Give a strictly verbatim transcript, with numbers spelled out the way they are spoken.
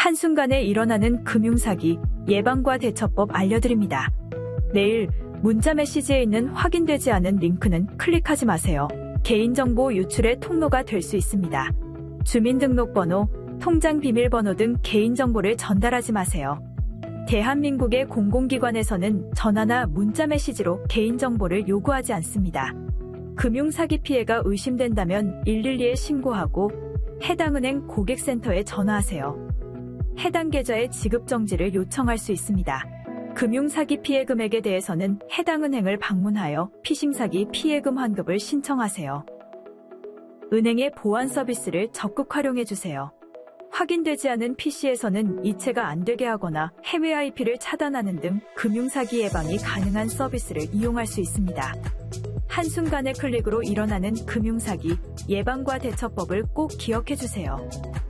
한순간에 일어나는 금융사기 예방과 대처법 알려드립니다. 내일 문자 메시지에 있는 확인되지 않은 링크는 클릭하지 마세요. 개인정보 유출의 통로가 될 수 있습니다. 주민등록번호, 통장 비밀번호 등 개인정보를 전달하지 마세요. 대한민국의 공공기관에서는 전화나 문자 메시지로 개인정보를 요구하지 않습니다. 금융사기 피해가 의심된다면 일일이에 신고하고 해당 은행 고객센터에 전화하세요. 해당 계좌의 지급 정지를 요청할 수 있습니다. 금융사기 피해 금액에 대해서는 해당 은행을 방문하여 피싱사기 피해금 환급을 신청하세요. 은행의 보안 서비스를 적극 활용해주세요. 확인되지 않은 피시에서는 이체가 안 되게 하거나 해외 아이피를 차단하는 등 금융사기 예방이 가능한 서비스를 이용할 수 있습니다. 한순간의 클릭으로 일어나는 금융사기 예방과 대처법을 꼭 기억해주세요.